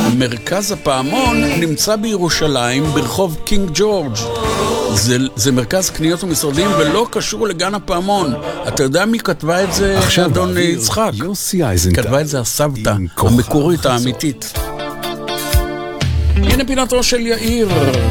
מרכז הפעמון נמצא בירושלים ברחוב קינג ג'ורג'. זה מרכז קניות ומשרדים ולא קשור לגן הפעמון. אתה יודע מי כתבה את זה? אדון יצחק. יוסי אייזנטל. כתבה את זה הסבתא המקורית האמיתית. הנה פינתו של יאיר.